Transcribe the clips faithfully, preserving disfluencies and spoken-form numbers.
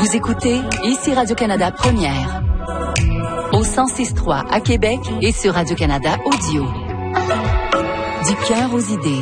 Vous écoutez ici Radio-Canada Première. Au cent six trois à Québec et sur Radio-Canada Audio. Du cœur aux idées.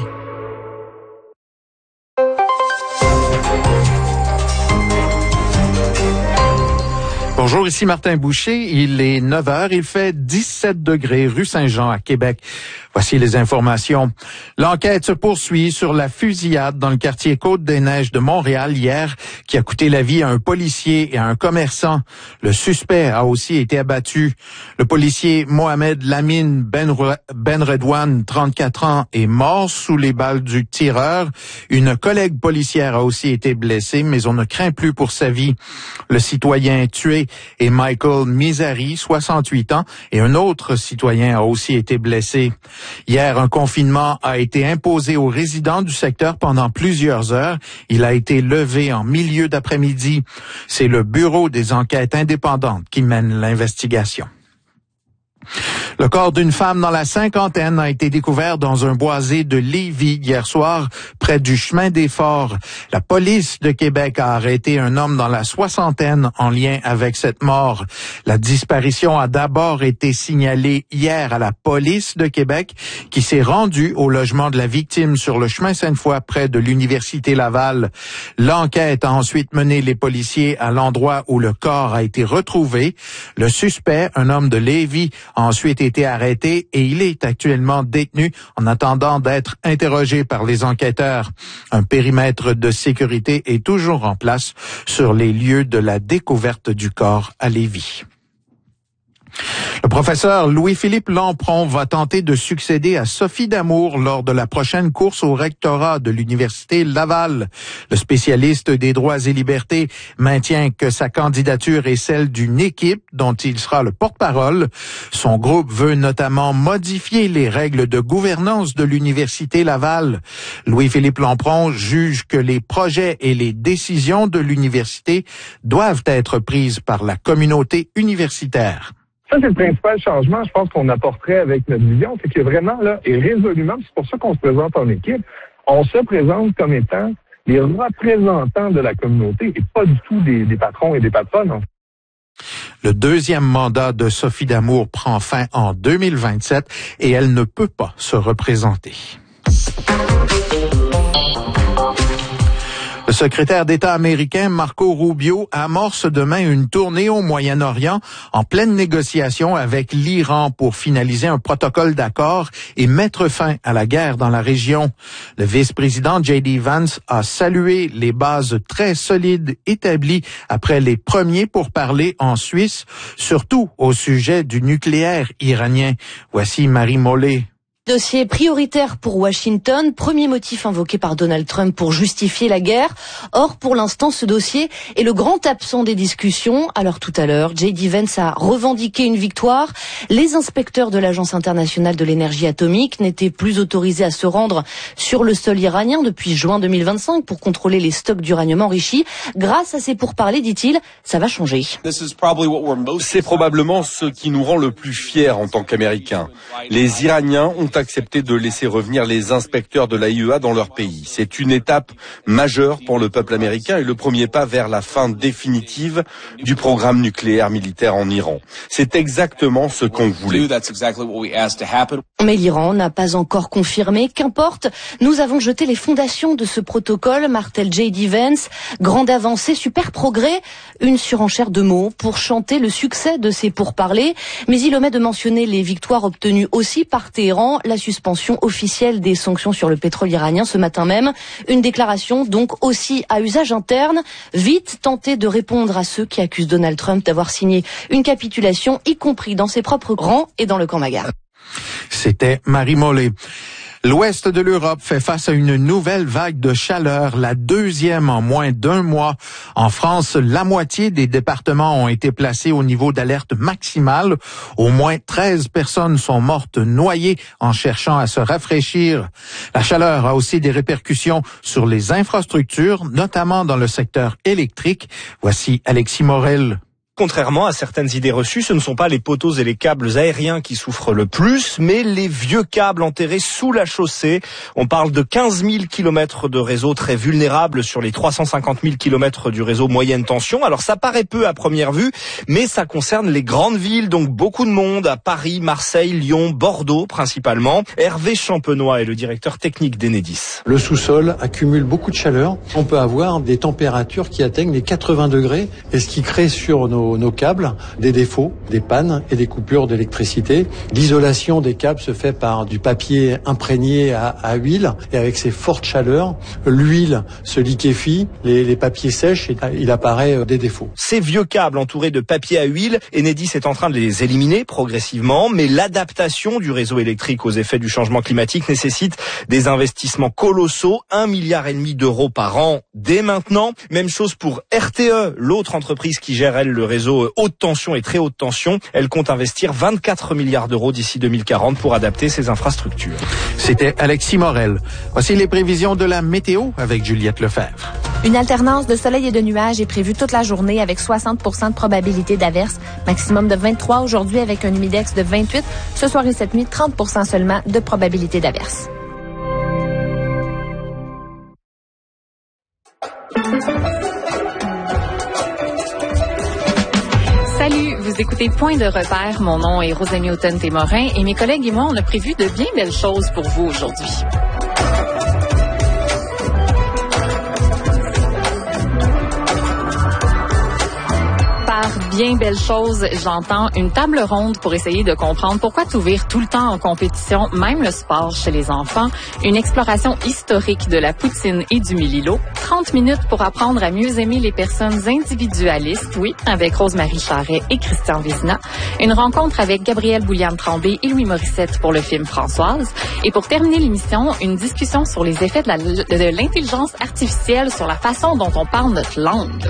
Bonjour, ici Martin Boucher. Il est neuf heures. Il fait dix-sept degrés rue Saint-Jean à Québec. Voici les informations. L'enquête se poursuit sur la fusillade dans le quartier Côte-des-Neiges de Montréal hier qui a coûté la vie à un policier et à un commerçant. Le suspect a aussi été abattu. Le policier Mohamed Lamine Ben, ben Redouane, trente-quatre ans, est mort sous les balles du tireur. Une collègue policière a aussi été blessée, mais on ne craint plus pour sa vie. Le citoyen tué est Michael Misari, soixante-huit ans, et un autre citoyen a aussi été blessé. Hier, un confinement a été imposé aux résidents du secteur pendant plusieurs heures. Il a été levé en milieu d'après-midi. C'est le Bureau des enquêtes indépendantes qui mène l'investigation. Le corps d'une femme dans la cinquantaine a été découvert dans un boisé de Lévis hier soir, près du chemin des Forts. La police de Québec a arrêté un homme dans la soixantaine en lien avec cette mort. La disparition a d'abord été signalée hier à la police de Québec, qui s'est rendue au logement de la victime sur le chemin Sainte-Foy, près de l'Université Laval. L'enquête a ensuite mené les policiers à l'endroit où le corps a été retrouvé. Le suspect, un homme de Lévis, a ensuite été arrêté et il est actuellement détenu en attendant d'être interrogé par les enquêteurs. Un périmètre de sécurité est toujours en place sur les lieux de la découverte du corps à Lévis. Le professeur Louis-Philippe Lampron va tenter de succéder à Sophie Damour lors de la prochaine course au rectorat de l'Université Laval. Le spécialiste des droits et libertés maintient que sa candidature est celle d'une équipe dont il sera le porte-parole. Son groupe veut notamment modifier les règles de gouvernance de l'Université Laval. Louis-Philippe Lampron juge que les projets et les décisions de l'université doivent être prises par la communauté universitaire. Ça, c'est le principal changement, je pense, qu'on apporterait avec notre vision, c'est que vraiment, là, et résolument, c'est pour ça qu'on se présente en équipe, on se présente comme étant les représentants de la communauté et pas du tout des, des patrons et des patronnes. En fait. Le deuxième mandat de Sophie Damour prend fin en deux mille vingt-sept et elle ne peut pas se représenter. Le secrétaire d'État américain Marco Rubio amorce demain une tournée au Moyen-Orient en pleine négociation avec l'Iran pour finaliser un protocole d'accord et mettre fin à la guerre dans la région. Le vice-président J D Vance a salué les bases très solides établies après les premiers pourparlers en Suisse, surtout au sujet du nucléaire iranien. Voici Marie Mollet. Dossier prioritaire pour Washington, premier motif invoqué par Donald Trump pour justifier la guerre. Or, pour l'instant, ce dossier est le grand absent des discussions. Alors tout à l'heure, J D Vance a revendiqué une victoire. Les inspecteurs de l'Agence internationale de l'énergie atomique n'étaient plus autorisés à se rendre sur le sol iranien depuis juin deux mille vingt-cinq pour contrôler les stocks d'uranium enrichi. Grâce à ces pourparlers, dit-il, ça va changer. C'est probablement ce qui nous rend le plus fiers en tant qu'Américains. Les Iraniens ont accepté de laisser revenir les inspecteurs de l'A I E A dans leur pays. C'est une étape majeure pour le peuple américain et le premier pas vers la fin définitive du programme nucléaire militaire en Iran. C'est exactement ce qu'on voulait. Mais l'Iran n'a pas encore confirmé. Qu'importe, nous avons jeté les fondations de ce protocole, martèle J D Vance. Grande avancée, super progrès, une surenchère de mots pour chanter le succès de ces pourparlers. Mais il omet de mentionner les victoires obtenues aussi par Téhéran, la suspension officielle des sanctions sur le pétrole iranien ce matin même. Une déclaration donc aussi à usage interne. Vite tenter de répondre à ceux qui accusent Donald Trump d'avoir signé une capitulation, y compris dans ses propres rangs et dans le camp MAGA. C'était Marie Mollet. L'ouest de l'Europe fait face à une nouvelle vague de chaleur, la deuxième en moins d'un mois. En France, la moitié des départements ont été placés au niveau d'alerte maximale. Au moins treize personnes sont mortes noyées en cherchant à se rafraîchir. La chaleur a aussi des répercussions sur les infrastructures, notamment dans le secteur électrique. Voici Alexis Morel. Contrairement à certaines idées reçues, ce ne sont pas les poteaux et les câbles aériens qui souffrent le plus, mais les vieux câbles enterrés sous la chaussée. On parle de quinze mille kilomètres de réseau très vulnérables sur les trois cent cinquante mille kilomètres du réseau moyenne tension. Alors ça paraît peu à première vue, mais ça concerne les grandes villes, donc beaucoup de monde à Paris, Marseille, Lyon, Bordeaux principalement. Hervé Champenois est le directeur technique d'Enedis. Le sous-sol accumule beaucoup de chaleur. On peut avoir des températures qui atteignent les quatre-vingts degrés, et ce qui crée sur nos nos câbles, des défauts, des pannes et des coupures d'électricité. L'isolation des câbles se fait par du papier imprégné à, à huile, et avec ces fortes chaleurs, l'huile se liquéfie, les, les papiers sèchent et il apparaît des défauts. Ces vieux câbles entourés de papier à huile, Enedis est en train de les éliminer progressivement, mais l'adaptation du réseau électrique aux effets du changement climatique nécessite des investissements colossaux, un milliard et demi d'euros par an dès maintenant. Même chose pour R T E, l'autre entreprise qui gère elle le réseau haute tension et très haute tension. Elle compte investir vingt-quatre milliards d'euros d'ici deux mille quarante pour adapter ses infrastructures. C'était Alexis Morel. Voici les prévisions de la météo avec Juliette Lefebvre. Une alternance de soleil et de nuages est prévue toute la journée avec soixante pour cent de probabilité d'averse. Maximum de vingt-trois aujourd'hui avec un humidex de vingt-huit. Ce soir et cette nuit, trente pour cent seulement de probabilité d'averse. Salut, vous écoutez Point de repère. Mon nom est Rosemary Automne-Témorin et mes collègues et moi, on a prévu de bien belles choses pour vous aujourd'hui. Par bien belle chose, j'entends une table ronde pour essayer de comprendre pourquoi tout vire tout le temps en compétition, même le sport chez les enfants, une exploration historique de la poutine et du Mélilo, trente minutes pour apprendre à mieux aimer les personnes individualistes, oui, avec Rosemary Charret et Christian Vézina, une rencontre avec Gabrielle Bouliane-Tremblay et Louis Morissette pour le film Françoise, et pour terminer l'émission, une discussion sur les effets de, la, de l'intelligence artificielle sur la façon dont on parle notre langue.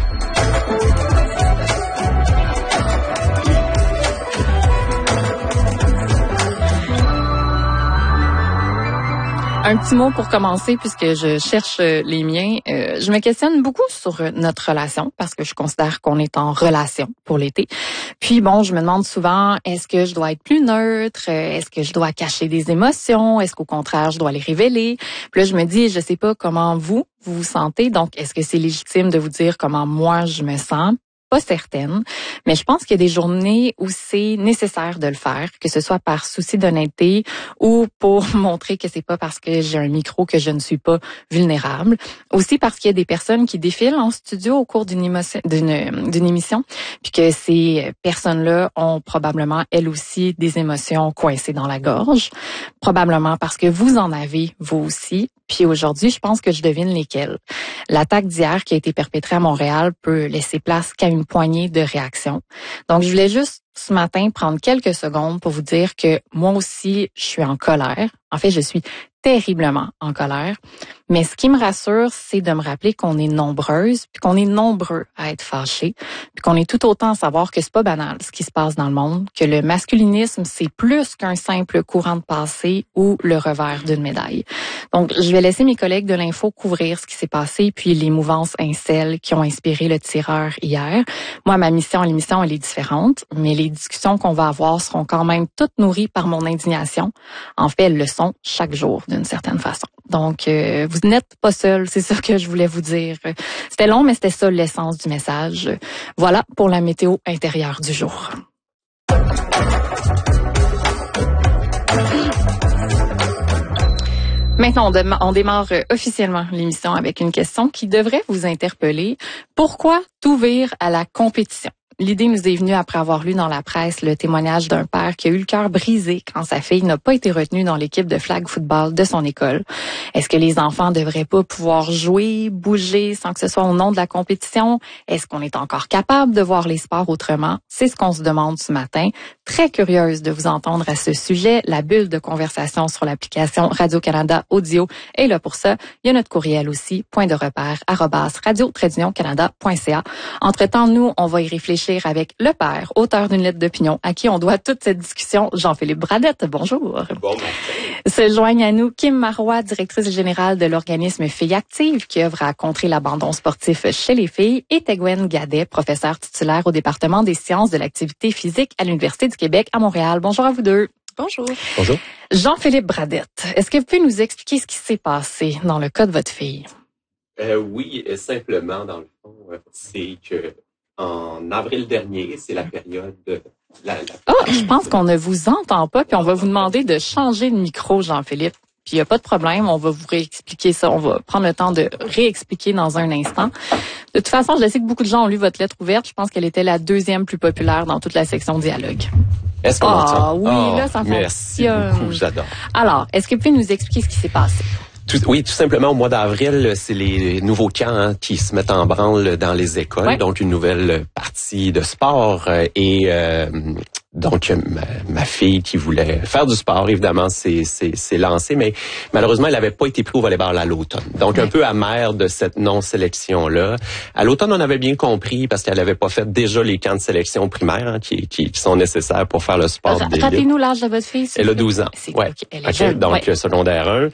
Un petit mot pour commencer, puisque je cherche les miens. Euh, je me questionne beaucoup sur notre relation, parce que je considère qu'on est en relation pour l'été. Puis bon, je me demande souvent, est-ce que je dois être plus neutre? Est-ce que je dois cacher des émotions? Est-ce qu'au contraire, je dois les révéler? Puis là, je me dis, je sais pas comment vous, vous vous sentez. Donc, est-ce que c'est légitime de vous dire comment moi, je me sens? Pas certaine, mais je pense qu'il y a des journées où c'est nécessaire de le faire, que ce soit par souci d'honnêteté ou pour montrer que c'est pas parce que j'ai un micro que je ne suis pas vulnérable. Aussi parce qu'il y a des personnes qui défilent en studio au cours d'une, émotion, d'une, d'une émission, puis que ces personnes-là ont probablement, elles aussi, des émotions coincées dans la gorge. Probablement parce que vous en avez, vous aussi. Puis aujourd'hui, je pense que je devine lesquelles. L'attaque d'hier qui a été perpétrée à Montréal peut laisser place qu'à une poignée de réactions. Donc, je voulais juste ce matin prendre quelques secondes pour vous dire que moi aussi, je suis en colère. En fait, je suis terriblement en colère. Mais ce qui me rassure, c'est de me rappeler qu'on est nombreuses, puis qu'on est nombreux à être fâchés, puis qu'on est tout autant à savoir que c'est pas banal ce qui se passe dans le monde, que le masculinisme, c'est plus qu'un simple courant de passé ou le revers d'une médaille. Donc, je vais laisser mes collègues de l'info couvrir ce qui s'est passé, puis les mouvances incels qui ont inspiré le tireur hier. Moi, ma mission à l'émission, elle est différente, mais les discussions qu'on va avoir seront quand même toutes nourries par mon indignation. En fait, elles le sont chaque jour, d'une certaine façon. Donc, euh, vous n'êtes pas seul, c'est ça que je voulais vous dire. C'était long, mais c'était ça l'essence du message. Voilà pour la météo intérieure du jour. Maintenant, on, dem- on démarre officiellement l'émission avec une question qui devrait vous interpeller. Pourquoi tout vire à la compétition? L'idée nous est venue après avoir lu dans la presse le témoignage d'un père qui a eu le cœur brisé quand sa fille n'a pas été retenue dans l'équipe de flag football de son école. Est-ce que les enfants devraient pas pouvoir jouer, bouger sans que ce soit au nom de la compétition? Est-ce qu'on est encore capable de voir les sports autrement? C'est ce qu'on se demande ce matin. Très curieuse de vous entendre à ce sujet. La bulle de conversation sur l'application Radio-Canada Audio est là pour ça. Il y a notre courriel aussi, point de repère, arobase radio-canada point c a. Entre-temps, nous, on va y réfléchir réfléchir avec le père, auteur d'une lettre d'opinion, à qui on doit toute cette discussion, Jean-Philippe Bradette. Bonjour. Bon matin. Se joignent à nous Kim Marois, directrice générale de l'organisme Filles Actives, qui œuvre à contrer l'abandon sportif chez les filles, et Tegwen Gadet, professeure titulaire au département des sciences de l'activité physique à l'Université du Québec à Montréal. Bonjour à vous deux. Bonjour. Bonjour. Jean-Philippe Bradette, est-ce que vous pouvez nous expliquer ce qui s'est passé dans le cas de votre fille? Euh, oui, simplement, dans le fond, c'est que en avril dernier, c'est la période... La, la... Ah, je pense qu'on ne vous entend pas, puis on va vous demander de changer de micro, Jean-Philippe. Puis il n'y a pas de problème, on va vous réexpliquer ça. On va prendre le temps de réexpliquer dans un instant. De toute façon, je sais que beaucoup de gens ont lu votre lettre ouverte. Je pense qu'elle était la deuxième plus populaire dans toute la section dialogue. Est-ce qu'on ah, entend? Oui, oh, là, ça merci fonctionne. beaucoup, j'adore. Alors, est-ce que vous pouvez nous expliquer ce qui s'est passé? Tout, oui, tout simplement, au mois d'avril, c'est les nouveaux camps hein, qui se mettent en branle dans les écoles. Ouais. Donc, une nouvelle partie de sport. Euh, et euh, donc, ma, ma fille qui voulait faire du sport, évidemment, s'est, s'est, s'est lancée. Mais malheureusement, elle n'avait pas été prise au volleyball à l'automne. Donc, ouais. un peu amère de cette non-sélection-là. À l'automne, on avait bien compris parce qu'elle n'avait pas fait déjà les camps de sélection primaire hein, qui, qui, qui sont nécessaires pour faire le sport d'élite. Rappelez-nous l'âge de votre fille. Elle a douze ans. C'est, ouais. okay, elle est okay, jeune. Donc, ouais. secondaire un.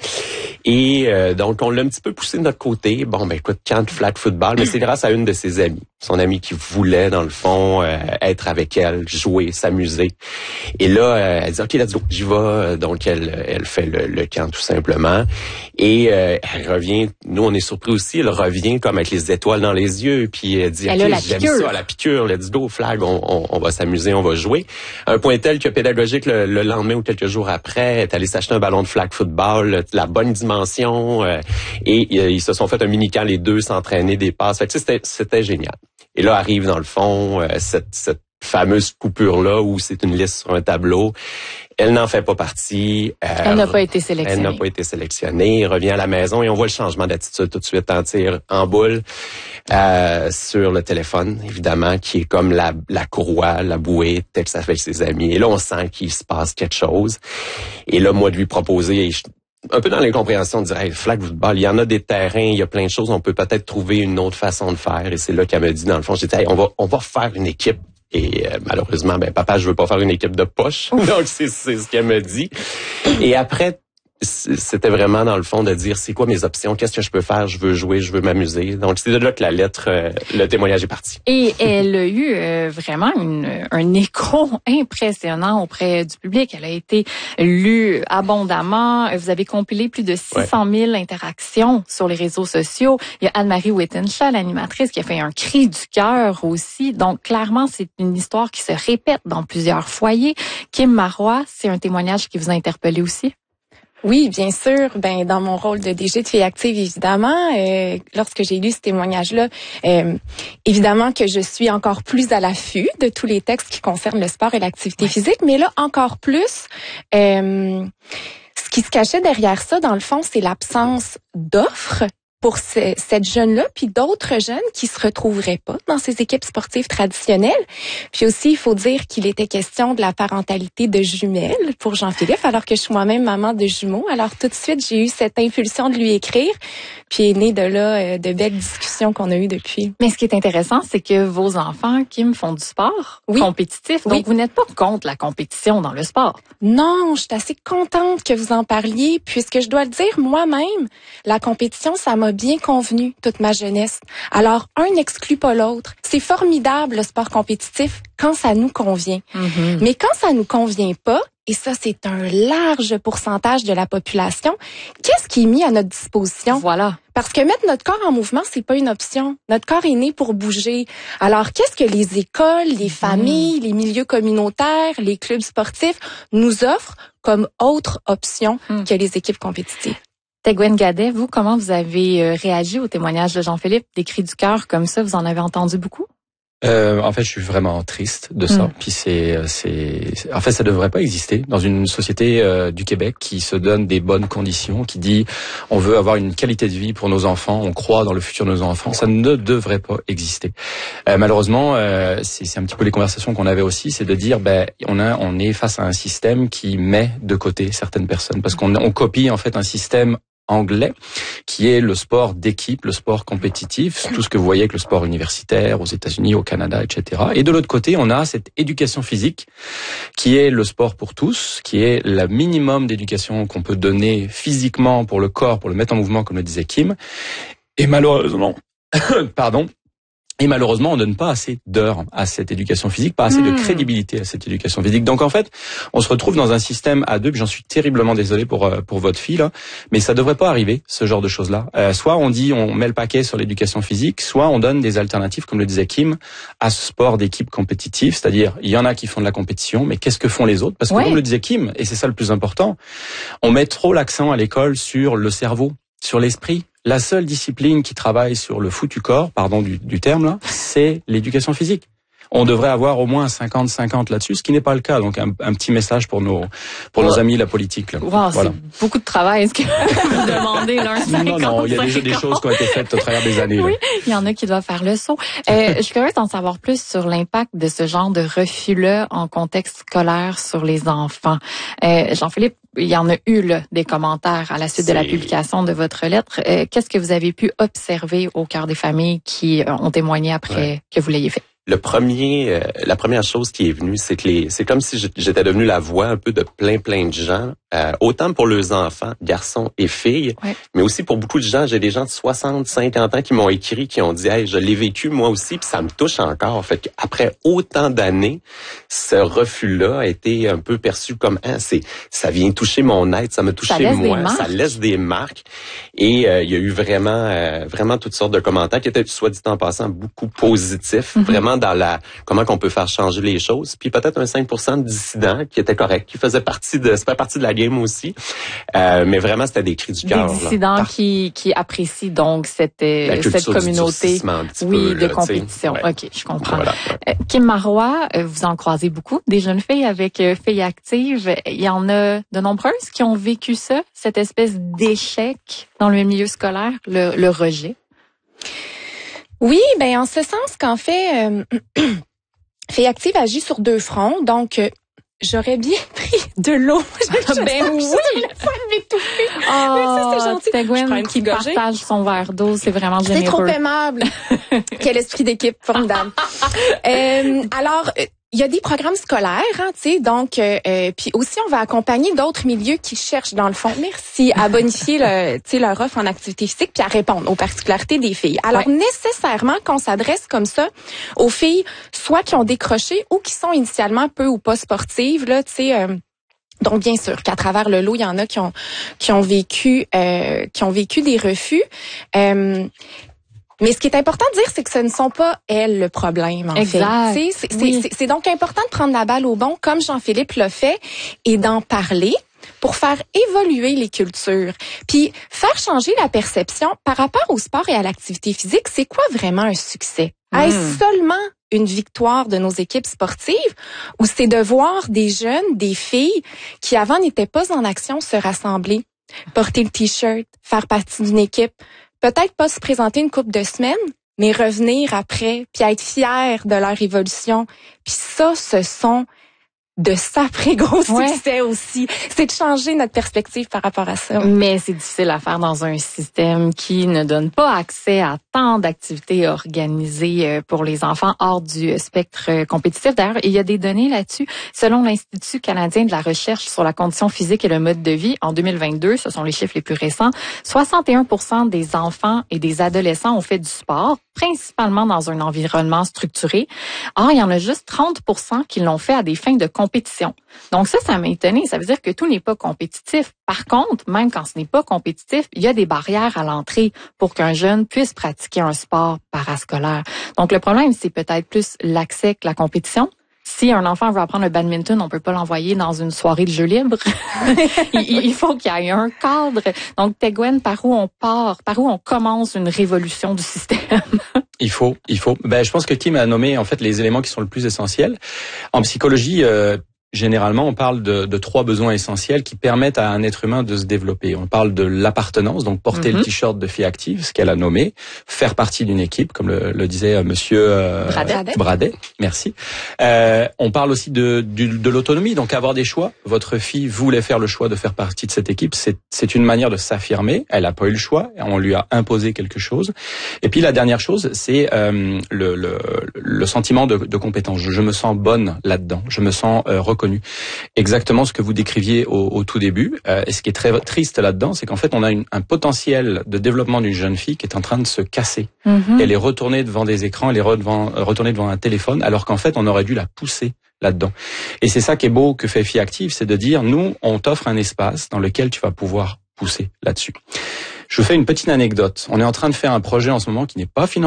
Et euh, donc, on l'a un petit peu poussé de notre côté. Bon, ben écoute, camp de flag football, mais c'est grâce à une de ses amies. Son amie qui voulait, dans le fond, euh, être avec elle, jouer, s'amuser. Et là, euh, elle dit, OK, let's go, j'y vais. Donc, elle elle fait le, le camp, tout simplement. Et euh, elle revient, nous, on est surpris aussi, elle revient comme avec les étoiles dans les yeux. Puis elle dit, elle OK, j'aime piqûre. ça, la piqûre, let's go, flag, on, on, on va s'amuser, on va jouer. Un point tel que pédagogique, le, le lendemain ou quelques jours après, elle est allée s'acheter un ballon de flag football, la bonne dimension. Euh, et euh, ils se sont fait un mini-camp, les deux, s'entraîner des passes. Fait que, c'était, c'était génial. Et là arrive, dans le fond, euh, cette, cette fameuse coupure-là où c'est une liste sur un tableau. Elle n'en fait pas partie. Euh, elle n'a pas été sélectionnée. Elle n'a pas été sélectionnée. Elle revient à la maison et on voit le changement d'attitude tout de suite en tir, en boule, euh, sur le téléphone, évidemment, qui est comme la, la courroie, la bouée, texte avec ses amis. Et là, on sent qu'il se passe quelque chose. Et là, moi, de lui proposer... Je, un peu dans l'incompréhension, de dire, hey, flag football, il y en a des terrains, il y a plein de choses, on peut peut-être trouver une autre façon de faire. Et c'est là qu'elle me dit, dans le fond, j'ai dit, hey, on va, on va faire une équipe. Et euh, malheureusement, ben papa, je veux pas faire une équipe de poche. Donc, c'est, c'est ce qu'elle me dit. Et après, c'était vraiment dans le fond de dire, c'est quoi mes options? Qu'est-ce que je peux faire? Je veux jouer, je veux m'amuser. Donc, c'est de là que la lettre, euh, le témoignage est parti. Et elle a eu euh, vraiment une, un écho impressionnant auprès du public. Elle a été lue abondamment. Vous avez compilé plus de six cent mille ouais. interactions sur les réseaux sociaux. Il y a Anne-Marie Wittenshaw, l'animatrice, qui a fait un cri du cœur aussi. Donc, clairement, c'est une histoire qui se répète dans plusieurs foyers. Kim Marois, c'est un témoignage qui vous a interpellé aussi? Oui, bien sûr. Ben dans mon rôle de D G de Filles Actives, évidemment, euh, lorsque j'ai lu ce témoignage-là, euh, évidemment que je suis encore plus à l'affût de tous les textes qui concernent le sport et l'activité ouais. physique, mais là encore plus, euh, ce qui se cachait derrière ça, dans le fond, c'est l'absence d'offres pour ce, cette jeune-là, puis d'autres jeunes qui se retrouveraient pas dans ces équipes sportives traditionnelles. Puis aussi, il faut dire qu'il était question de la parentalité de jumelles pour Jean-Philippe, alors que je suis moi-même maman de jumeaux. Alors tout de suite, j'ai eu cette impulsion de lui écrire, puis est né de là de belles discussions qu'on a eues depuis. Mais ce qui est intéressant, c'est que vos enfants, Kim, font du sport oui. compétitif, donc oui. vous n'êtes pas contre la compétition dans le sport. Non, je suis assez contente que vous en parliez, puisque je dois le dire moi-même, la compétition, ça m'a bien convenu toute ma jeunesse. Alors, un n'exclut pas l'autre. C'est formidable le sport compétitif quand ça nous convient. Mm-hmm. Mais quand ça nous convient pas, et ça c'est un large pourcentage de la population, qu'est-ce qui est mis à notre disposition? Voilà. Parce que mettre notre corps en mouvement, c'est pas une option. Notre corps est né pour bouger. Alors, qu'est-ce que les écoles, les familles, mmh. les milieux communautaires, les clubs sportifs nous offrent comme autre option mmh. que les équipes compétitives? Tegwen Gadet, vous, comment vous avez réagi au témoignage de Jean-Philippe? Des cris du cœur comme ça, vous en avez entendu beaucoup? Euh, en fait, je suis vraiment triste de ça. Mm. Puis c'est, c'est, en fait, ça devrait pas exister dans une société euh, du Québec qui se donne des bonnes conditions, qui dit on veut avoir une qualité de vie pour nos enfants, on croit dans le futur de nos enfants. Ça ne devrait pas exister. Euh, malheureusement, euh, c'est, c'est un petit peu les conversations qu'on avait aussi, c'est de dire ben on a, on est face à un système qui met de côté certaines personnes parce qu'on on copie en fait un système anglais, qui est le sport d'équipe, le sport compétitif, tout ce que vous voyez avec le sport universitaire aux États-Unis, au Canada, et cetera. Et de l'autre côté, on a cette éducation physique, qui est le sport pour tous, qui est le minimum d'éducation qu'on peut donner physiquement pour le corps, pour le mettre en mouvement, comme le disait Kim. Et malheureusement, pardon, Et malheureusement, on donne pas assez d'heures à cette éducation physique, pas assez mmh. de crédibilité à cette éducation physique. Donc en fait, on se retrouve dans un système à deux, puis j'en suis terriblement désolé pour pour votre fille là, mais ça devrait pas arriver, ce genre de choses-là. Euh, soit on dit on met le paquet sur l'éducation physique, soit on donne des alternatives, comme le disait Kim, à ce sport d'équipe compétitif, c'est-à-dire il y en a qui font de la compétition, mais qu'est-ce que font les autres? Parce que ouais. comme le disait Kim, et c'est ça le plus important, on met trop l'accent à l'école sur le cerveau, sur l'esprit. La seule discipline qui travaille sur le foutu corps, pardon du, du terme là, c'est l'éducation physique. On devrait avoir au moins cinquante cinquante là-dessus, ce qui n'est pas le cas. Donc un, un petit message pour nos pour nos amis la politique. Là. Wow, voilà. C'est beaucoup de travail. Est-ce que vous demandez là un cinquante? Non, non, il y a déjà des choses qui ont été faites au travers des années. Oui, là. il y en a qui doivent faire le saut. Euh, je suis curieuse d'en savoir plus sur l'impact de ce genre de refus-là en contexte scolaire sur les enfants. Euh, Jean-Philippe, il y en a eu là, des commentaires à la suite c'est... de la publication de votre lettre. Euh, qu'est-ce que vous avez pu observer au cœur des familles qui euh, ont témoigné après ouais. que vous l'ayez fait? Le premier, euh, la première chose qui est venue, c'est que les, c'est comme si j'étais devenu la voix un peu de plein plein de gens, euh, autant pour leurs enfants, garçons et filles, ouais. mais aussi pour beaucoup de gens. J'ai des gens de soixante, cinquante ans qui m'ont écrit, qui ont dit, hey, je l'ai vécu moi aussi, puis ça me touche encore. Fait qu'après autant d'années, ce refus-là a été un peu perçu comme, ah, c'est, ça vient toucher mon être, ça m'a touché moi, ça laisse des marques. Et euh, il y a eu vraiment, euh, vraiment toutes sortes de commentaires qui étaient, soit dit en passant, beaucoup positifs, mm-hmm. vraiment dans la comment qu'on peut faire changer les choses, puis peut-être un cinq pour cent de dissidents qui étaient corrects, qui faisaient partie de, c'était partie de la game aussi, euh, mais vraiment c'était des cris du cœur. Des dissidents là. qui qui apprécient donc cette cette communauté, oui, peu, de là, compétition. Ouais. Ok, je comprends. Voilà, ouais. Kim Marois, vous en croisez beaucoup des jeunes filles avec Filles Actives. Il y en a de nombreuses qui ont vécu ça, cette espèce d'échec dans le milieu scolaire, le, le rejet. Oui, ben en ce sens qu'en fait, euh, Filles Actives agit sur deux fronts, donc euh, j'aurais bien pris de l'eau. Ben oui, oh, mais ça c'est gentil. Tegwen qui partage son verre d'eau, c'est vraiment généreux. C'est trop aimable. Quel esprit d'équipe formidable. euh, alors. Euh, Il y a des programmes scolaires, hein, tu sais, donc euh, euh, puis aussi on va accompagner d'autres milieux qui cherchent dans le fond, merci, à bonifier le, tu sais, leur offre en activité physique puis à répondre aux particularités des filles. Alors ouais. nécessairement qu'on s'adresse comme ça aux filles, soit qui ont décroché ou qui sont initialement peu ou pas sportives, là, tu sais. Euh, Donc bien sûr qu'à travers le lot, il y en a qui ont qui ont vécu euh, qui ont vécu des refus. Euh, Mais ce qui est important de dire, c'est que ce ne sont pas elles le problème, en exact. fait. C'est, c'est, oui. c'est, c'est donc important de prendre la balle au bon, comme Jean-Philippe l'a fait, et d'en parler pour faire évoluer les cultures. Puis faire changer la perception par rapport au sport et à l'activité physique, c'est quoi vraiment un succès? Mmh. Est-ce seulement une victoire de nos équipes sportives ou c'est de voir des jeunes, des filles qui avant n'étaient pas en action se rassembler, porter le t-shirt, faire partie d'une équipe, peut-être pas se présenter une couple de semaines, mais revenir après, puis être fiers de leur évolution. Puis ça, ce sont de sacrés gros succès ouais. aussi. C'est de changer notre perspective par rapport à ça. Mais c'est difficile à faire dans un système qui ne donne pas accès à tant d'activités organisées pour les enfants hors du spectre compétitif. D'ailleurs, il y a des données là-dessus. Selon l'Institut canadien de la recherche sur la condition physique et le mode de vie, en deux mille vingt-deux, ce sont les chiffres les plus récents, soixante et un pour cent des enfants et des adolescents ont fait du sport, principalement dans un environnement structuré. Or, il y en a juste trente pour cent qui l'ont fait à des fins de compétition. Donc ça, ça m'a étonné. Ça veut dire que tout n'est pas compétitif. Par contre, même quand ce n'est pas compétitif, il y a des barrières à l'entrée pour qu'un jeune puisse pratiquer un sport parascolaire. Donc le problème, c'est peut-être plus l'accès que la compétition. Si un enfant veut apprendre le badminton, on peut pas l'envoyer dans une soirée de jeu libre. il, il faut qu'il y ait un cadre. Donc, Tegwen, par où on part, par où on commence une révolution du système? Il faut, il faut. Ben, je pense que Kim a nommé en fait les éléments qui sont le plus essentiels. En psychologie, euh, généralement, on parle de, de trois besoins essentiels qui permettent à un être humain de se développer. On parle de l'appartenance, donc porter mm-hmm. le t-shirt de Fille Active, ce qu'elle a nommé, faire partie d'une équipe, comme le, le disait euh, Monsieur euh, Bradet. Bradet. Merci. Euh, on parle aussi de, de, de l'autonomie, donc avoir des choix. Votre fille voulait faire le choix de faire partie de cette équipe. C'est, c'est une manière de s'affirmer. Elle n'a pas eu le choix. On lui a imposé quelque chose. Et puis la dernière chose, c'est euh, le, le, le sentiment de, de compétence. Je, je me sens bonne là-dedans. Je me sens euh, connu. Exactement ce que vous décriviez au, au tout début. Euh, et ce qui est très triste là-dedans, c'est qu'en fait, on a une, un potentiel de développement d'une jeune fille qui est en train de se casser. Mm-hmm. Elle est retournée devant des écrans, elle est devant, retournée devant un téléphone, alors qu'en fait, on aurait dû la pousser là-dedans. Et c'est ça qui est beau que fait Fille Active, c'est de dire, nous, on t'offre un espace dans lequel tu vas pouvoir pousser là-dessus. Je vous fais une petite anecdote. On est en train de faire un projet en ce moment qui n'est pas financé